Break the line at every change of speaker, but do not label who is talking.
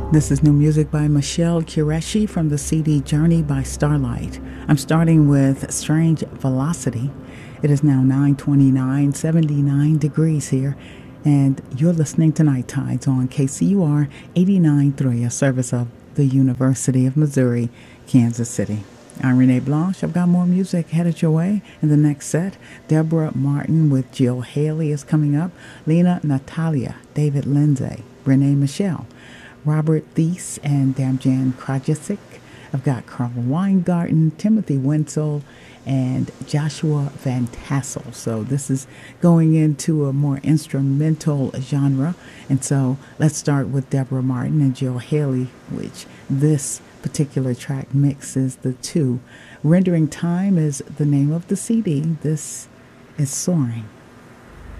This is new music by Michelle Qureshi from the CD Journey by Starlight. I'm starting with Strange Velocity. It is now 9:29, 79 degrees here, and you're listening to Night Tides on KCUR 89.3, a service of the University of Missouri, Kansas City. I'm Renee Blanche. I've got more music headed your way in the next set. Deborah Martin with Jill Haley is coming up. Lena Natalia, David Lindsay, Renee Michelle, Robert Thies, and Damjan Krajicic. I've got Carl Weingarten, Timothy Wenzel, and Joshua Van Tassel. So this is going into a more instrumental genre. And so let's start with Deborah Martin and Jill Haley, which this particular track mixes the two. Rendering Time is the name of the CD. This is Soaring.